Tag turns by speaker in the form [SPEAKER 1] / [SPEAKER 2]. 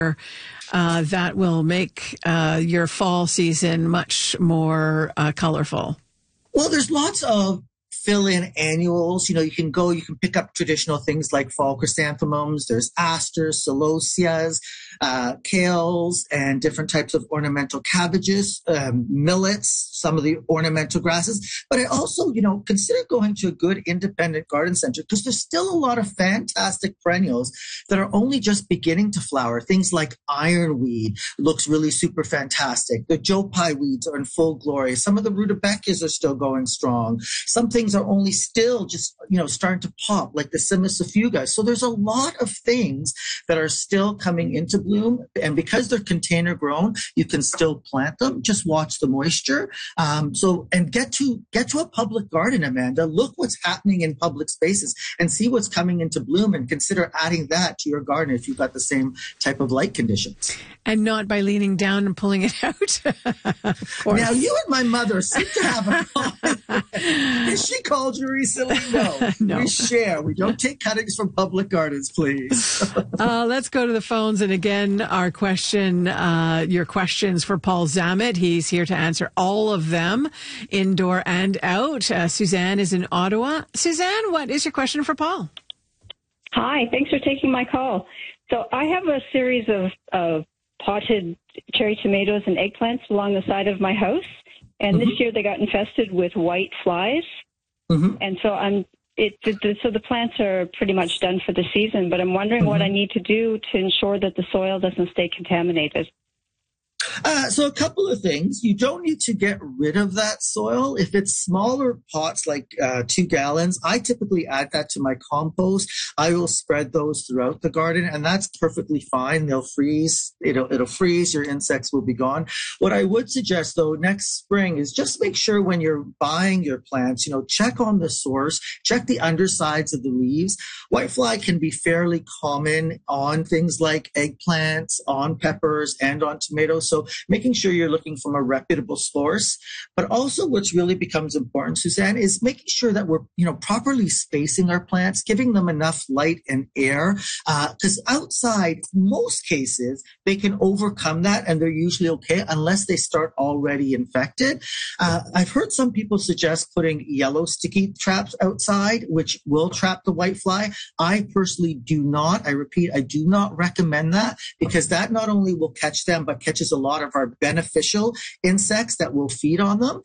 [SPEAKER 1] that will make your fall season much more colorful?
[SPEAKER 2] Well, there's lots of fill-in annuals. You can pick up traditional things like fall chrysanthemums. There's asters, celosias, kales, and different types of ornamental cabbages, millets, some of the ornamental grasses. But I also, consider going to a good independent garden center because there's still a lot of fantastic perennials that are only just beginning to flower. Things like ironweed looks really super fantastic. The Joe Pye weeds are in full glory. Some of the rudbeckias are still going strong. Some things are only still just, starting to pop, like the Cimicifuga. So there's a lot of things that are still coming into bloom. And because they're container grown, you can still plant them. Just watch the moisture. And get to a public garden, Amanda. Look what's happening in public spaces and see what's coming into bloom and consider adding that to your garden if you've got the same type of light conditions.
[SPEAKER 1] And not by leaning down and pulling it out.
[SPEAKER 2] Now, you and my mother seem to have a problem. Is she called you recently? No. We share. We don't take cuttings from public gardens, please.
[SPEAKER 1] Let's go to the phones. And again, your questions for Paul Zammit. He's here to answer all of them, indoor and out. Suzanne is in Ottawa. Suzanne, what is your question for Paul?
[SPEAKER 3] Hi, thanks for taking my call. So I have a series of potted cherry tomatoes and eggplants along the side of my house. And this year they got infested with white flies. And so so the plants are pretty much done for the season, but I'm wondering what I need to do to ensure that the soil doesn't stay contaminated.
[SPEAKER 2] So a couple of things. You don't need to get rid of that soil. If it's smaller pots, like 2 gallons, I typically add that to my compost. I will spread those throughout the garden, and that's perfectly fine. They'll freeze. It'll freeze. Your insects will be gone. What I would suggest, though, next spring is just make sure when you're buying your plants, check on the source, check the undersides of the leaves. Whitefly can be fairly common on things like eggplants, on peppers, and on tomatoes. So making sure you're looking from a reputable source. But also what's really becomes important, Suzanne, is making sure that we're, properly spacing our plants, giving them enough light and air. Because outside, most cases, they can overcome that and they're usually okay unless they start already infected. I've heard some people suggest putting yellow sticky traps outside, which will trap the whitefly. I personally do not. I repeat, I do not recommend that because that not only will catch them, but catches a lot of our beneficial insects that will feed on them.